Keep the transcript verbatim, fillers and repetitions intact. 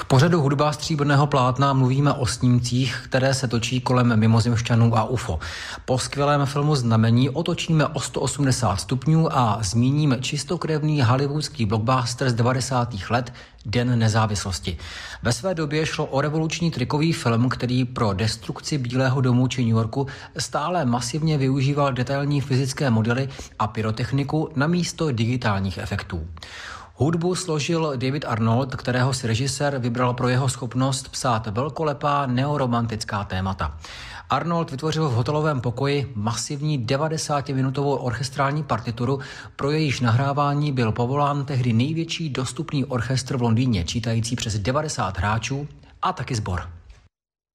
pořadu Hudba stříbrného plátna mluvíme o snímcích, které se točí kolem mimozemšťanů a U F O. Po skvělém filmu Znamení otočíme o sto osmdesát stupňů a zmíníme čistokrevný hollywoodský blockbuster z devadesátých let Den nezávislosti. Ve své době šlo o revoluční trikový film, který pro destrukci Bílého domu či New Yorku stále masivně využíval detailní fyzické modely a pyrotechniku namísto digitálních efektů. Hudbu složil David Arnold, kterého si režisér vybral pro jeho schopnost psát velkolepá neoromantická témata. Arnold vytvořil v hotelovém pokoji masivní devadesátiminutovou orchestrální partituru, pro jejíž nahrávání byl povolán tehdy největší dostupný orchestr v Londýně, čítající přes devadesát hráčů a taky sbor.